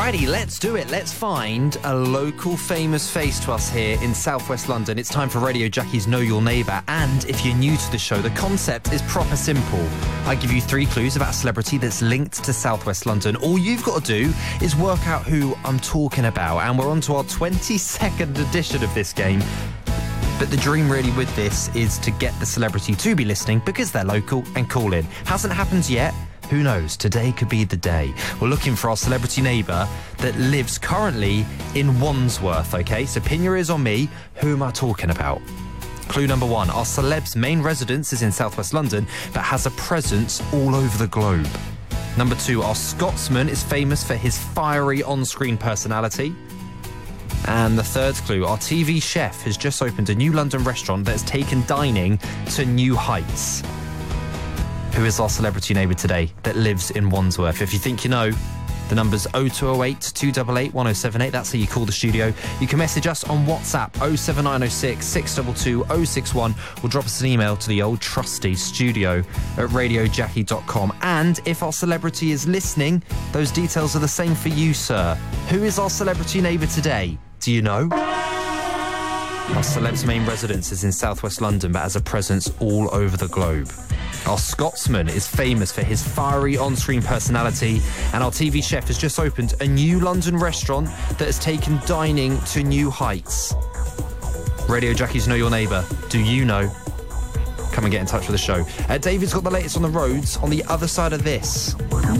Alrighty, let's do it. Let's find a local famous face to us here in southwest London. It's time for Radio Jackie's Know Your Neighbour. And if you're new to the show, the concept is proper simple. I give you 3 clues about a celebrity that's linked to southwest London. All you've got to do is work out who I'm talking about. And we're on to our 22nd edition of this game. But the dream really with this is to get the celebrity to be listening because they're local and call in. Hasn't happened yet. Who knows? Today could be the day. We're looking for our celebrity neighbour that lives currently in Wandsworth, OK? So pin your ears on me. Who am I talking about? Clue number 1. Our celeb's main residence is in southwest London, but has a presence all over the globe. Number 2. Our Scotsman is famous for his fiery on-screen personality. And the 3rd clue. Our TV chef has just opened a new London restaurant that has taken dining to new heights. Who is our celebrity neighbour today that lives in Wandsworth? If you think you know, the number's 0208 288 1078. That's how you call the studio. You can message us on WhatsApp 07906 622 061 or drop us an email to the old trusty studio@radiojackie.com. And if our celebrity is listening, those details are the same for you, sir. Who is our celebrity neighbour today? Do you know? Our celeb's main residence is in southwest London but has a presence all over the globe. Our Scotsman is famous for his fiery on-screen personality, and our TV chef has just opened a new London restaurant that has taken dining to new heights. Radio Jackie's Know Your Neighbour. Do you know? Come and get in touch with the show. David's got the latest on the roads on the other side of this.